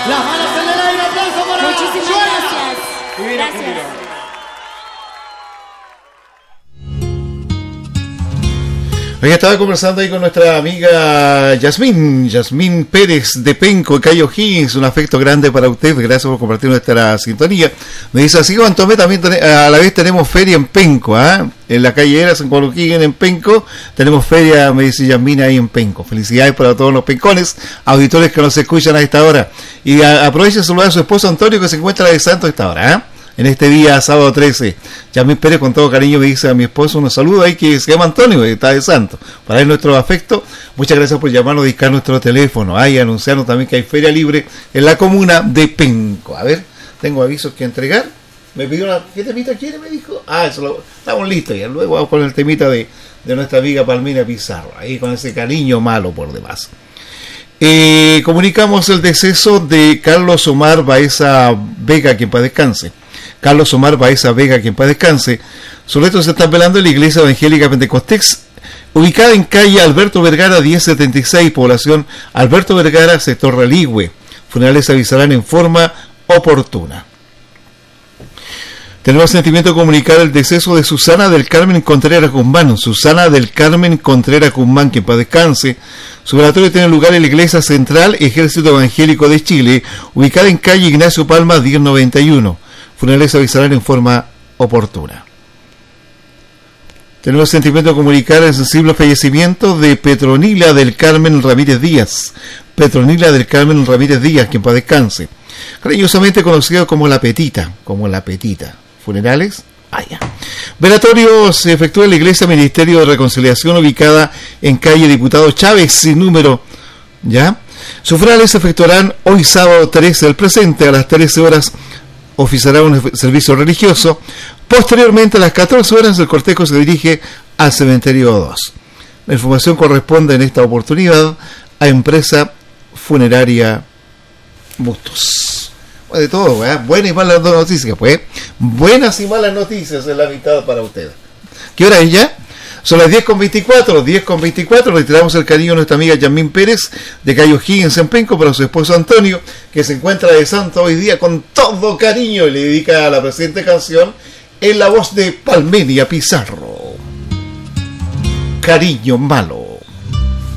Las manos en el aire, aplauso para Muchísimas gracias. Gracias. Hoy estaba conversando ahí con nuestra amiga Yasmín Pérez de Penco, Cayo Higgins. Un afecto grande para usted, gracias por compartir nuestra sintonía. Me dice así, Juan Tomé, también a la vez tenemos feria en Penco, en la calle Eras, en Juan Higgins, en Penco, tenemos feria, me dice Yasmín, ahí en Penco. Felicidades para todos los pencones, auditores que nos escuchan a esta hora. Y aproveche de saludar a su esposo Antonio, que se encuentra de santo a esta hora, en este día, sábado 13. Yasmín Pérez con todo cariño me dice a mi esposo un saludo ahí que se llama Antonio, que está de santo. Para él nuestro afecto. Muchas gracias por llamarnos, discar nuestro teléfono. Y anunciarnos también que hay feria libre en la comuna de Penco. A ver, tengo avisos que entregar. Me pidió ¿qué temita quiere? Me dijo. Estamos listos ya. Luego vamos con el temita de nuestra amiga Palmira Pizarro. Ahí con ese cariño malo por demás. Comunicamos el deceso de Carlos Omar Baeza Vega, quien paz descanse. Carlos Omar Baeza Vega, quien paz descanse. Sus restos se están velando en la Iglesia Evangélica Pentecostés, ubicada en calle Alberto Vergara 1076, población Alberto Vergara, sector Religüe. Funerales se avisarán en forma oportuna. Tenemos sentimiento de comunicar el deceso de Susana del Carmen Contreras Guzmán. Susana del Carmen Contreras Guzmán, quien paz descanse. Su velatorio tiene lugar en la Iglesia Central Ejército Evangélico de Chile, ubicada en calle Ignacio Palma 1091. Funerales se avisarán en forma oportuna. Tenemos sentimiento de comunicar el sensible fallecimiento de Petronila del Carmen Ramírez Díaz. Petronila del Carmen Ramírez Díaz, quien paz descanse. Cariñosamente conocida como La Petita. Funerales. Velatorio se efectúa en la Iglesia Ministerio de Reconciliación, ubicada en calle Diputado Chávez, sin número. Sus funerales se efectuarán hoy sábado 13 del presente a las 13 horas. Oficiará un servicio religioso. Posteriormente, a las 14 horas, el cortejo se dirige al cementerio 2. La información corresponde en esta oportunidad a Empresa Funeraria Bustos. De todo, buenas y malas noticias, pues. Buenas y malas noticias en la mitad para usted. ¿Qué hora es ya? Son las 10:24. Retiramos el cariño a nuestra amiga Yasmín Pérez de Cayo Higgins en Penco para su esposo Antonio, que se encuentra de santo hoy día con todo cariño y le dedica a la presente canción en la voz de Palmira Pizarro. Cariño malo.